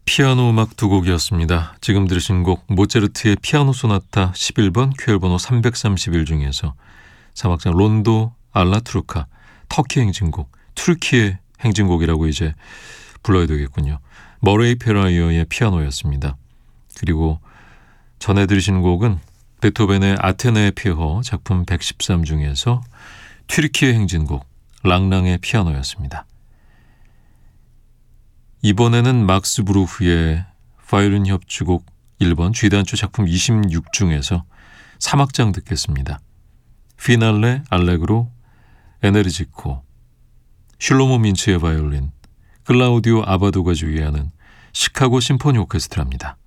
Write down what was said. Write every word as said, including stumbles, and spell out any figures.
피아노 음악 두 곡이었습니다. 지금 들으신 곡 모차르트의 피아노 소나타 십일 번 큐엘 번호 삼백삼십일 중에서 사막장 론도 알라투르카 터키 행진곡, 투르키의 행진곡이라고 이제 불러야 되겠군요. 머레이 페라이어의 피아노였습니다. 그리고 전해 들으신 곡은 베토벤의 아테네의 피허 작품 백십삼 중에서 튀르키예 행진곡 랑랑의 피아노였습니다. 이번에는 막스 브루흐의 바이올린 협주곡 일 번 G단조 작품 이십육 중에서 사막장 듣겠습니다. 피날레 알레그로 에네르지코, 슐로모 민츠의 바이올린, 클라우디오 아바도가 주의하는 시카고 심포니 오케스트라입니다.